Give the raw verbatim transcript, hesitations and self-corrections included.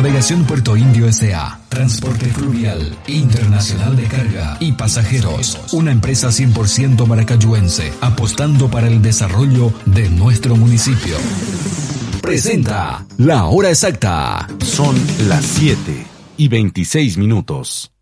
Navegación Puerto Indio S A, transporte fluvial, internacional de carga y pasajeros. Una empresa cien por ciento maracayuense, apostando para el desarrollo de nuestro municipio. Presenta La Hora Exacta. Son las siete y veintiséis minutos.